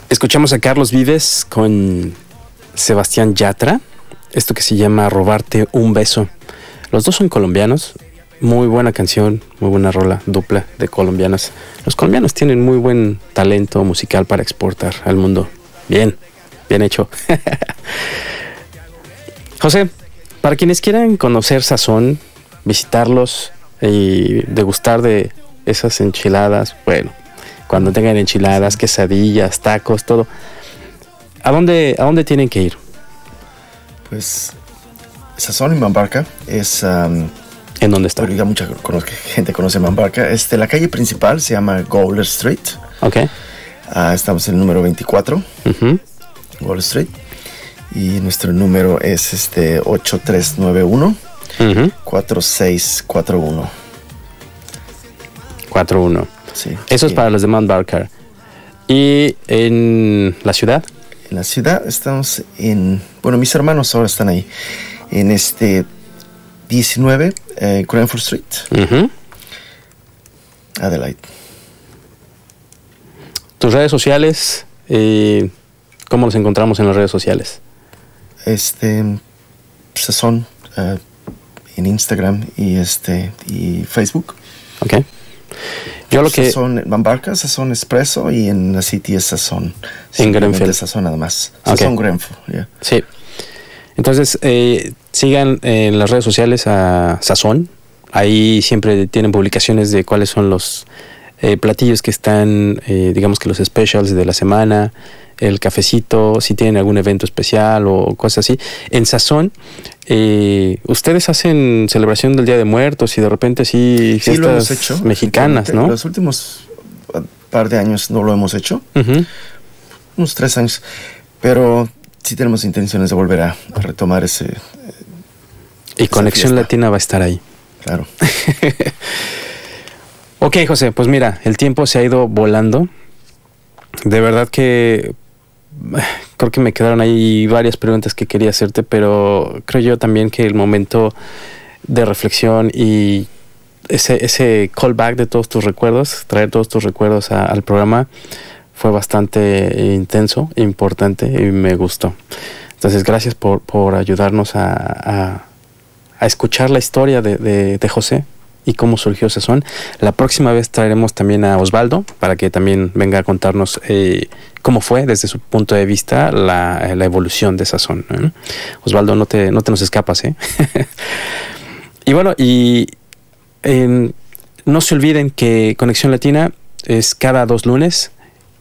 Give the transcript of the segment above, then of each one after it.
Escuchamos a Carlos Vives con Sebastián Yatra, esto que se llama Robarte un beso. Los dos son colombianos, muy buena canción, muy buena rola, dupla de colombianos. Los colombianos tienen muy buen talento musical para exportar al mundo. Bien hecho. José, para quienes quieran conocer Sazón, visitarlos y degustar de esas enchiladas, bueno, cuando tengan enchiladas, quesadillas, tacos, todo, ¿a dónde tienen que ir? Pues Sazón en Mambarca es... ¿En dónde está? Ya mucha gente conoce Mambarca. La calle principal se llama Gowler Street. Ok. Estamos en el número 24, Gowler Street. Y nuestro número es 8391 4641. 41. Sí. Eso es para los de Mount Barker. ¿Y en la ciudad? En la ciudad estamos mis hermanos ahora están ahí. En 19 Cranford Street. Adelaide. ¿Tus redes sociales? ¿Cómo los encontramos en las redes sociales? Sazón en Instagram y Facebook. Ok. Yo lo que... Sazón Mambarca, Sazón Espresso, y en la City es Sazón. En Grenfell. Sazón nada más. Sazón Grenfell, yeah. Sí. Entonces, sigan en las redes sociales a Sazón. Ahí siempre tienen publicaciones de cuáles son los platillos que están, digamos que los specials de la semana, el cafecito, si tienen algún evento especial o cosas así. En Sazón, ustedes hacen celebración del Día de Muertos y de repente fiestas lo hemos hecho, mexicanas, ¿no? Los últimos par de años no lo hemos hecho, unos 3 años, pero sí tenemos intenciones de volver a retomar ese... Y Conexión Latina va a estar ahí. Claro. Ok, José, pues mira, el tiempo se ha ido volando. De verdad que creo que me quedaron ahí varias preguntas que quería hacerte, pero creo yo también que el momento de reflexión y ese callback de todos tus recuerdos, traer todos tus recuerdos al programa, fue bastante intenso, importante y me gustó. Entonces, gracias por ayudarnos a escuchar la historia de José y cómo surgió Sazón. La próxima vez traeremos también a Osvaldo para que también venga a contarnos cómo fue desde su punto de vista la evolución de Sazón, ¿eh? Osvaldo, no te nos escapas, ¿eh? Y bueno, no se olviden que Conexión Latina es cada 2 lunes.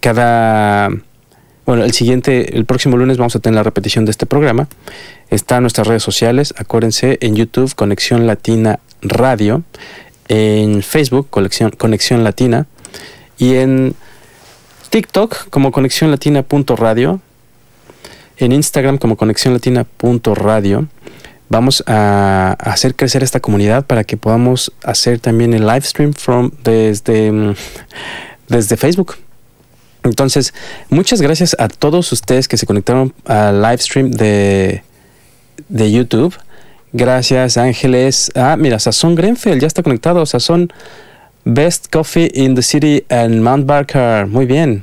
El próximo lunes vamos a tener la repetición de este programa. Está en nuestras redes sociales, acuérdense, en YouTube, Conexión Latina Radio, en Facebook, Conexión Latina, y en TikTok como conexiónlatina.radio, en Instagram como conexiónlatina.radio. Vamos a hacer crecer esta comunidad para que podamos hacer también el live stream desde Facebook. Entonces, muchas gracias a todos ustedes que se conectaron al live stream de YouTube. Gracias, Ángeles. Mira, Sazón Grenfell ya está conectado. Sazón Best Coffee in the City and Mount Barker. Muy bien.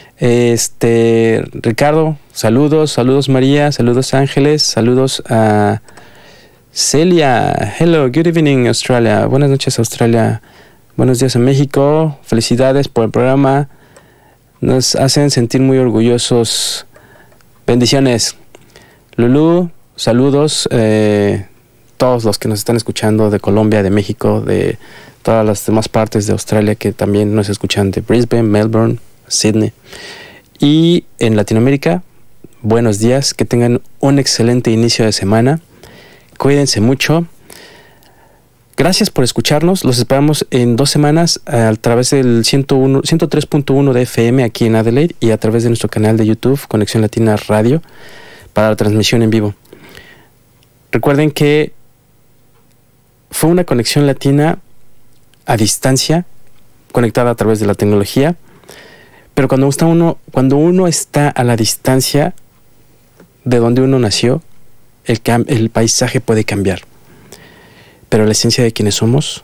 Ricardo, saludos María, saludos Ángeles, saludos a Celia. Hello, good evening Australia. Buenas noches Australia. Buenos días a México. Felicidades por el programa. Nos hacen sentir muy orgullosos. Bendiciones. Lulú, saludos. Todos los que nos están escuchando de Colombia, de México, de todas las demás partes de Australia que también nos escuchan, de Brisbane, Melbourne, Sydney. Y en Latinoamérica, buenos días. Que tengan un excelente inicio de semana. Cuídense mucho. Gracias por escucharnos. Los esperamos en 2 semanas a través del 103.1 de FM aquí en Adelaide y a través de nuestro canal de YouTube, Conexión Latina Radio, para la transmisión en vivo. Recuerden que fue una conexión latina a distancia, conectada a través de la tecnología, pero cuando uno está a la distancia de donde uno nació, el paisaje puede cambiar. Pero la esencia de quienes somos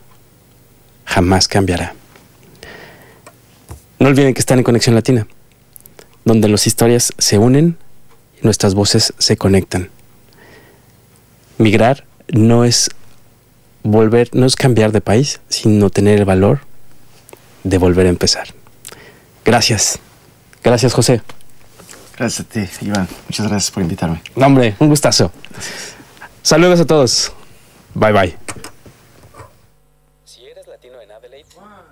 jamás cambiará. No olviden que están en Conexión Latina. donde las historias se unen y nuestras voces se conectan. Migrar no es cambiar de país, sino tener el valor de volver a empezar. Gracias. Gracias, José. Gracias a ti, Iván. Muchas gracias por invitarme. No, hombre, un gustazo. Gracias. Saludos a todos. Bye, bye. Si eres latino en Adelaide.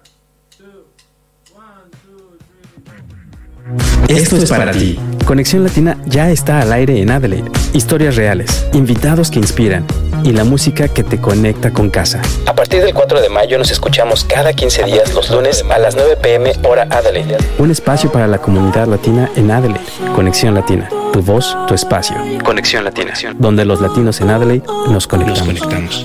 Esto es para ti. Conexión Latina ya está al aire en Adelaide. Historias reales, invitados que inspiran y la música que te conecta con casa. A partir del 4 de mayo nos escuchamos cada 15 días los lunes a las 9 p.m. hora Adelaide. Un espacio para la comunidad latina en Adelaide. Conexión Latina. Tu voz, tu espacio. Conexión Latina. Donde los latinos en Adelaide nos conectamos.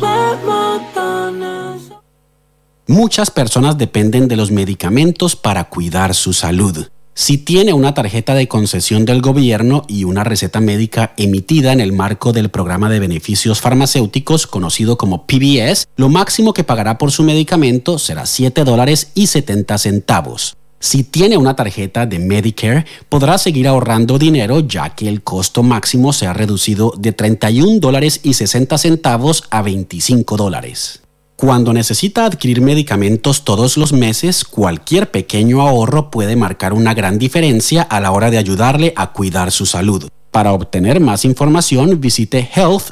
Muchas personas dependen de los medicamentos para cuidar su salud. Si tiene una tarjeta de concesión del gobierno y una receta médica emitida en el marco del programa de beneficios farmacéuticos conocido como PBS, lo máximo que pagará por su medicamento será $7.70. Si tiene una tarjeta de Medicare, podrá seguir ahorrando dinero ya que el costo máximo se ha reducido de $31.60 a $25. Cuando necesita adquirir medicamentos todos los meses, cualquier pequeño ahorro puede marcar una gran diferencia a la hora de ayudarle a cuidar su salud. Para obtener más información, visite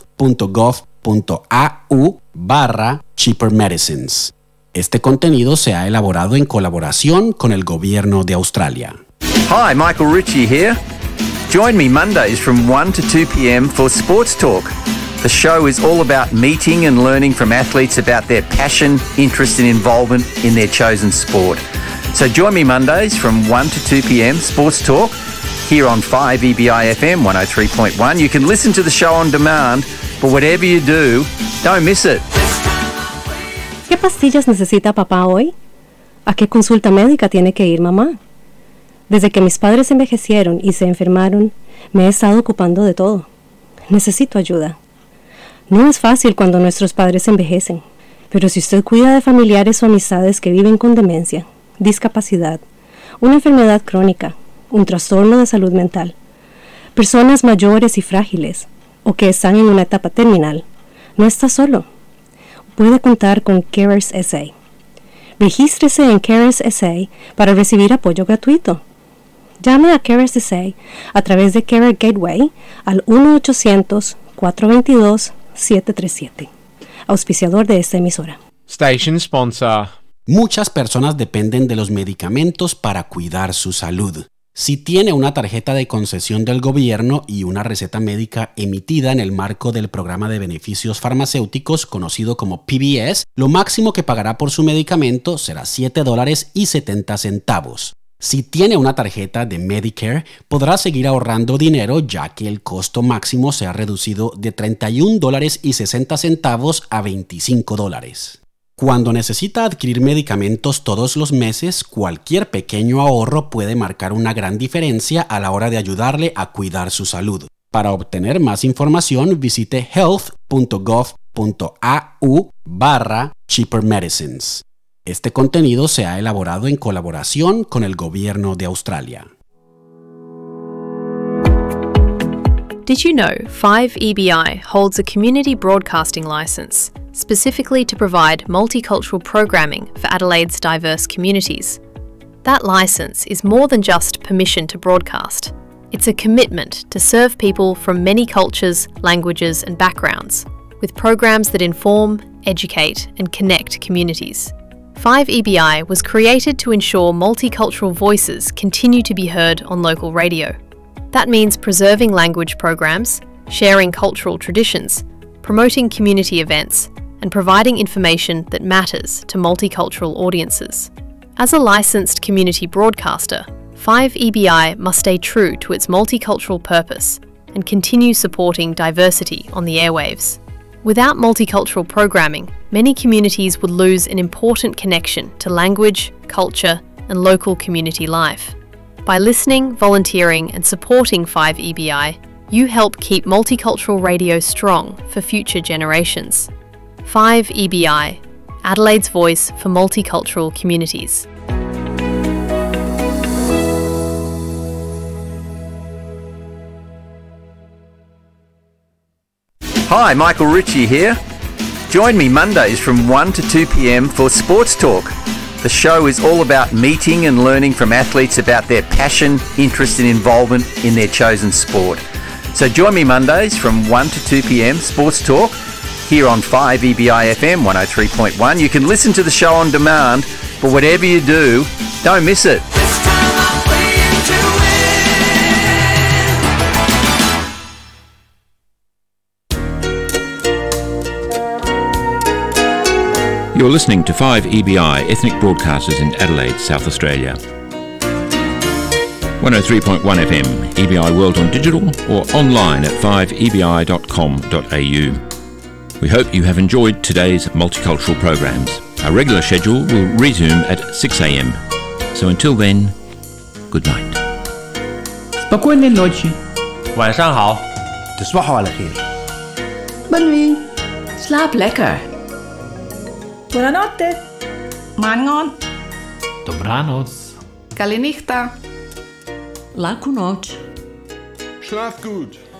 health.gov.au/cheaper medicines. Este contenido se ha elaborado en colaboración con el gobierno de Australia. Hi, Michael Ritchie here. Join me Mondays from 1 to 2 p.m. for Sports Talk. The show is all about meeting and learning from athletes about their passion, interest and involvement in their chosen sport. So join me Mondays from 1 to 2 p.m. Sports Talk here on 5EBI FM 103.1. You can listen to the show on demand, but whatever you do, don't miss it. ¿Qué pastillas necesita papá hoy? ¿A qué consulta médica tiene que ir mamá? Desde que mis padres envejecieron y se enfermaron, me he estado ocupando de todo. Necesito ayuda. No es fácil cuando nuestros padres envejecen, pero si usted cuida de familiares o amistades que viven con demencia, discapacidad, una enfermedad crónica, un trastorno de salud mental, personas mayores y frágiles, o que están en una etapa terminal, no está solo. Puede contar con Carers SA. Regístrese en Carers SA para recibir apoyo gratuito. Llame a Carers SA a través de Carer Gateway al 1-800-422-737. Auspiciador de esta emisora. Station sponsor. Muchas personas dependen de los medicamentos para cuidar su salud. Si tiene una tarjeta de concesión del gobierno y una receta médica emitida en el marco del programa de beneficios farmacéuticos conocido como PBS, lo máximo que pagará por su medicamento será $7.70. Si tiene una tarjeta de Medicare, podrá seguir ahorrando dinero ya que el costo máximo se ha reducido de $31.60 a $25. Cuando necesita adquirir medicamentos todos los meses, cualquier pequeño ahorro puede marcar una gran diferencia a la hora de ayudarle a cuidar su salud. Para obtener más información, visite health.gov.au/cheaper medicines. Este contenido se ha elaborado en colaboración con el gobierno de Australia. Did you know 5EBI holds a community broadcasting license specifically to provide multicultural programming for Adelaide's diverse communities? That license is more than just permission to broadcast. It's a commitment to serve people from many cultures, languages and backgrounds, with programs that inform, educate and connect communities. 5EBI was created to ensure multicultural voices continue to be heard on local radio. That means preserving language programs, sharing cultural traditions, promoting community events, and providing information that matters to multicultural audiences. As a licensed community broadcaster, 5EBI must stay true to its multicultural purpose and continue supporting diversity on the airwaves. Without multicultural programming, many communities would lose an important connection to language, culture, and local community life. By listening, volunteering, and supporting 5EBI, you help keep multicultural radio strong for future generations. 5EBI, Adelaide's voice for multicultural communities. Hi, Michael Ritchie here. Join me Mondays from 1 to 2 p.m. for Sports Talk. The show is all about meeting and learning from athletes about their passion, interest and involvement in their chosen sport. So join me Mondays from 1 to 2 p.m. Sports Talk here on 5 EBI FM 103.1. You can listen to the show on demand, but whatever you do, don't miss it. You're listening to 5 EBI Ethnic Broadcasters in Adelaide, South Australia. 103.1 FM, EBI World on Digital, or online at 5ebi.com.au. We hope you have enjoyed today's multicultural programs. Our regular schedule will resume at 6 a.m. So until then, good night. Спокойной ночи. 晚上好 تصبحوا على خير. Bonne nuit. Slaap lekker. Buonanotte. Mangon. Dobranoc. Kalinichta. Laku noć. Schlaf gut.